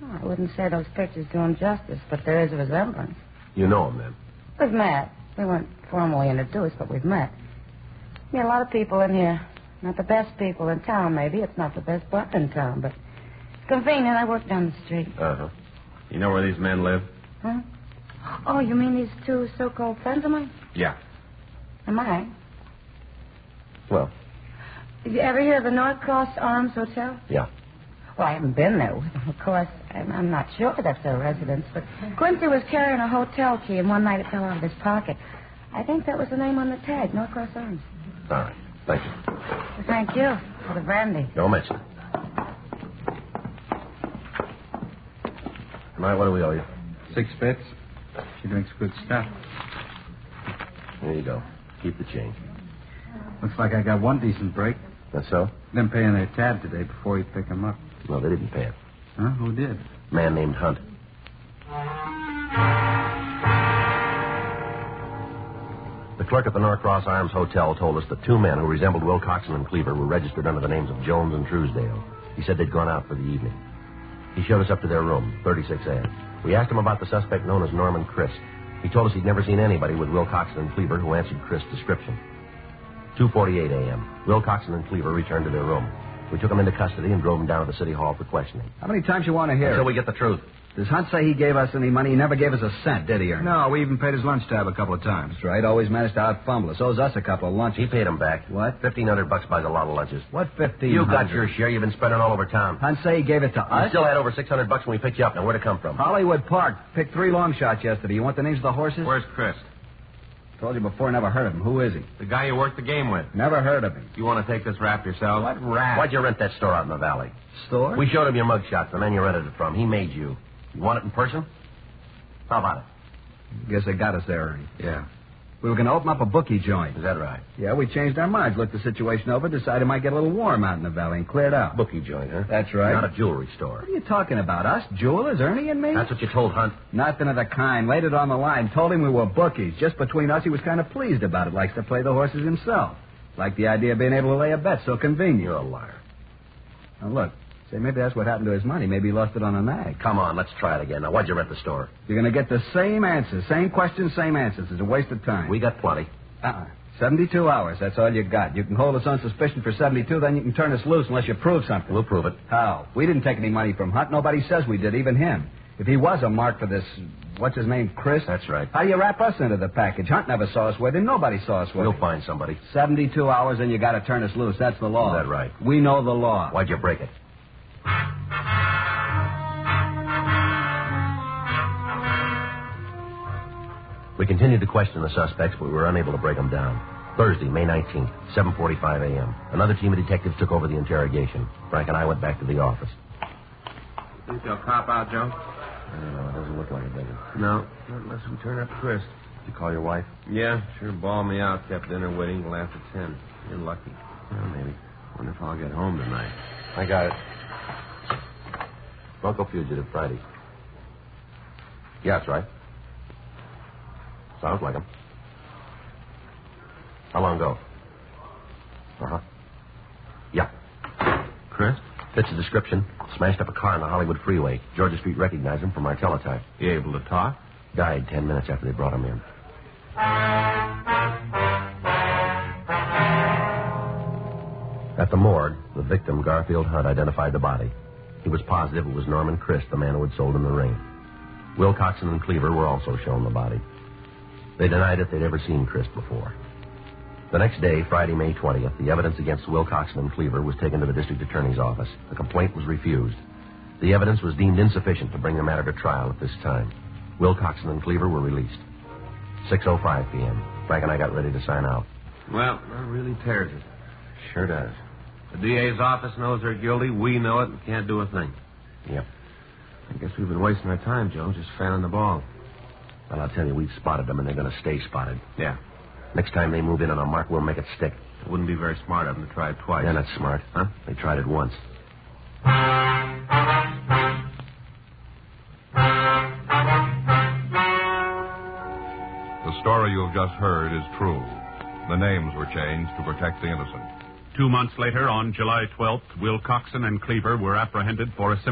Oh, I wouldn't say those pictures do him justice, but there is a resemblance. You know him, then? We've met. We weren't formally introduced, but we've met. Yeah, a lot of people in here. Not the best people in town, maybe. It's not the best bar in town, but it's convenient. I work down the street. Uh-huh. You know where these men live? Huh? Oh, you mean these two so-called friends of mine? Yeah. Am I? Well. Did you ever hear of the North Cross Arms Hotel? Yeah. Well, I haven't been there. Of course, I'm not sure that's their residence, but Quincy was carrying a hotel key, and one night it fell out of his pocket. I think that was the name on the tag, North Cross Arms. All right. Thank you. Well, thank you for the brandy. Don't mention it. Tonight, what do we owe you? 6 bits. She drinks good stuff. There you go. Keep the change. Looks like I got one decent break. That's so? Them paying their tab today before you pick them up. No, they didn't pay it. Huh? Who did? A man named Hunt. The clerk at the Norcross Arms Hotel told us that 2 men who resembled Wilcoxon and Cleaver were registered under the names of Jones and Truesdale. He said they'd gone out for the evening. He showed us up to their room, 36A. We asked him about the suspect known as Norman Christ. He told us he'd never seen anybody with Wilcoxon and Cleaver who answered Christ's description. 2:48 a.m. Wilcoxon and Cleaver returned to their room. We took them into custody and drove them down to the city hall for questioning. How many times you want to hear Until it? we get the truth. Does Hunt say he gave us any money? He never gave us a cent, did he, Ernie? No, we even paid his lunch tab a couple of times. That's right. Always managed to out-fumble us. Owes us a couple of lunches. He paid him back. What? $1,500 buys a lot of lunches. What, 15? You got your share. You've been spending all over town. Hunt say he gave it to You us? still had over $600 when we picked you up. Now, where'd it come from? Hollywood Park. Picked 3 long shots yesterday. You want the names of the horses? Where's Chris? Told you before, never heard of him. Who is he? The guy you worked the game with. Never heard of him. You want to take this rap yourself? What rap? Why'd you rent that store out in the valley? Store? We showed him your mugshots, the man you rented it from. He made you. You want it in person? How about it? Guess they got us there, Ernie. Yeah. We were going to open up a bookie joint. Is that right? Yeah, we changed our minds, looked the situation over, decided it might get a little warm out in the valley, and cleared out. Bookie joint, huh? That's right. Not a jewelry store. What are you talking about? Us? Jewelers? Ernie and me? That's what you told Hunt. Nothing of the kind. Laid it on the line. Told him we were bookies. Just between us, he was kind of pleased about it. Likes to play the horses himself. Liked the idea of being able to lay a bet so convenient. You're a liar. Now, look. Say, maybe that's what happened to his money. Maybe he lost it on a nag. Come on, let's try it again. Now, why'd you rent the store? You're going to get the same answers. Same questions, same answers. It's a waste of time. We got plenty. 72 hours. That's all you got. You can hold us on suspicion for 72, then you can turn us loose unless you prove something. We'll prove it. How? We didn't take any money from Hunt. Nobody says we did, even him. If he was a mark for this, what's his name, Chris? That's right. How do you wrap us into the package? Hunt never saw us with him. Nobody saw us with him. We'll find somebody. 72 hours, and you got to turn us loose. That's the law. Is that right? We know the law. Why'd you break it? We continued to question the suspects, but we were unable to break them down. Thursday, May 19th, 7:45 a.m. Another team of detectives took over the interrogation. Frank and I went back to the office. Think they'll cop out, Joe? No, it doesn't look like it, does it? No, not unless we turn up Chris. Did you call your wife? Yeah, sure bawled me out. Kept dinner waiting till after 10. You're lucky. Well, maybe. Wonder if I'll get home tonight. I got it. Bronco Fugitive, Friday. Yeah, that's right. Sounds like him. How long ago? Uh-huh. Yeah. Chris? Fits the description. Smashed up a car on the Hollywood freeway. Georgia Street recognized him from our teletype. You able to talk? Died 10 minutes after they brought him in. At the morgue, the victim, Garfield Hunt, identified the body. He was positive it was Norman Christ, the man who had sold him the ring. Wilcoxon and Cleaver were also shown the body. They denied it they'd ever seen Christ before. The next day, Friday, May 20th, the evidence against Wilcoxon and Cleaver was taken to the district attorney's office. The complaint was refused. The evidence was deemed insufficient to bring the matter to trial at this time. Wilcoxon and Cleaver were released. 6:05 p.m. Frank and I got ready to sign out. Well, that really tears it. Sure does. The DA's office knows they're guilty. We know it and can't do a thing. Yep. I guess we've been wasting our time, Joe, just fanning the ball. Well, I'll tell you, we've spotted them, and they're going to stay spotted. Yeah. Next time they move in on a mark, we'll make it stick. It wouldn't be very smart of them to try it twice. They're not smart. Huh? They tried it once. The story you have just heard is true. The names were changed to protect the innocent. 2 months later, on July 12th, Wilcoxon and Cleaver were apprehended for a